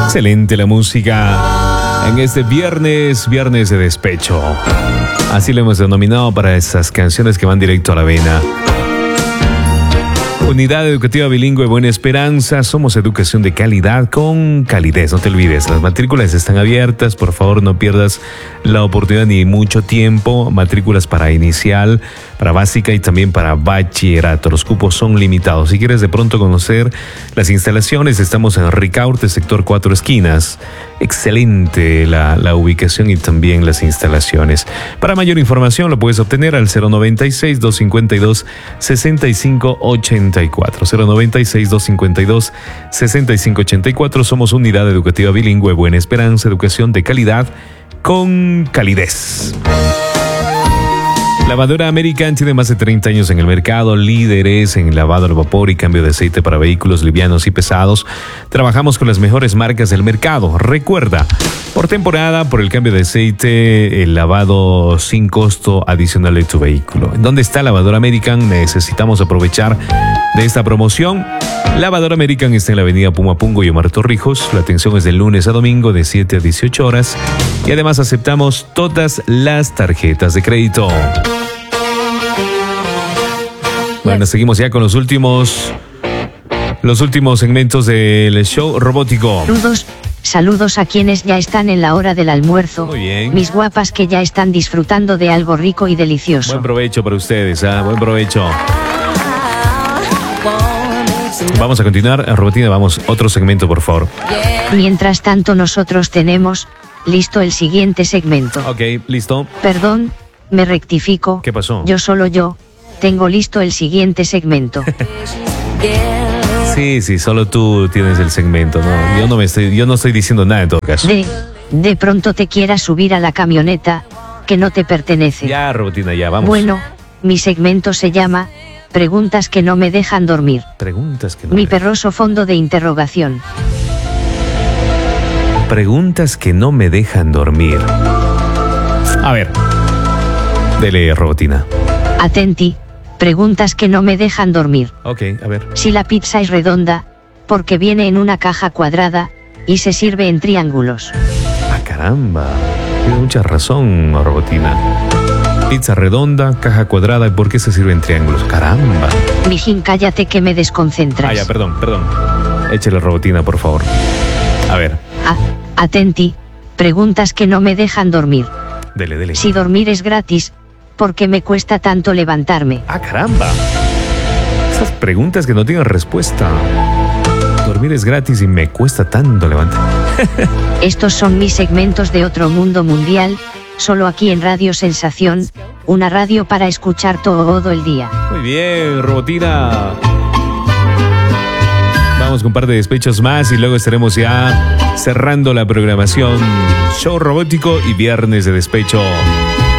Excelente la música en este viernes de despecho. Así lo hemos denominado para esas canciones que van directo a la vena. Unidad Educativa Bilingüe Buena Esperanza, somos educación de calidad con calidez. No te olvides, las matrículas están abiertas, por favor no pierdas la oportunidad ni mucho tiempo. Matrículas para inicial, para básica y también para bachillerato. Los cupos son limitados. Si quieres de pronto conocer las instalaciones, estamos en Ricaurte, sector 4 Esquinas. Excelente la ubicación y también las instalaciones. Para mayor información lo puedes obtener al 096-252-6584. 096-252-6584. Somos Unidad Educativa Bilingüe Buena Esperanza, educación de calidad con calidez. Lavadora American tiene más de 30 años en el mercado, líderes en lavado al vapor y cambio de aceite para vehículos livianos y pesados. Trabajamos con las mejores marcas del mercado. Recuerda, por temporada, por el cambio de aceite, el lavado sin costo adicional de tu vehículo. ¿Dónde está Lavadora American? Necesitamos aprovechar de esta promoción. Lavadora American está en la avenida Pumapungo y Omar Torrijos. La atención es de lunes a domingo de 7 a 18 horas. Y además aceptamos todas las tarjetas de crédito. Bueno, seguimos ya con los últimos segmentos del show robótico. Saludos a quienes ya están en la hora del almuerzo. Muy bien. Mis guapas que ya están disfrutando de algo rico y delicioso. Buen provecho para ustedes, buen provecho. Vamos a continuar, Robotina, vamos, otro segmento, por favor. Mientras tanto nosotros tenemos listo el siguiente segmento. Ok, listo. Perdón, me rectifico. ¿Qué pasó? Yo tengo listo el siguiente segmento. Sí, solo tú tienes el segmento, ¿no? Yo no estoy diciendo nada en todo caso. De pronto te quieras subir a la camioneta que no te pertenece. Ya, Robotina, ya, vamos. Bueno, mi segmento se llama Preguntas que no me dejan dormir. Preguntas que no Mi perroso fondo de interrogación. Preguntas que no me dejan dormir. A ver, dele, Robotina. Atenti, preguntas que no me dejan dormir. Ok, a ver. Si la pizza es redonda, porque viene en una caja cuadrada y se sirve en triángulos. Ah, caramba. Tiene mucha razón, Robotina. Pizza redonda, caja cuadrada, ¿y por qué se sirve en triángulos? Caramba. Mijín, cállate que me desconcentras. Ah, ya, perdón. Échale, Robotina, por favor. A ver. Atenti, preguntas que no me dejan dormir. Dele. Si dormir es gratis, ¿por qué me cuesta tanto levantarme? Ah, caramba. Esas preguntas que no tienen respuesta. Dormir es gratis y me cuesta tanto levantar. Estos son mis segmentos de otro mundo mundial, solo aquí en Radio Sensación, una radio para escuchar todo el día. Muy bien, Robotina. Vamos con un par de despechos más y luego estaremos ya cerrando la programación. Show robótico y viernes de despecho.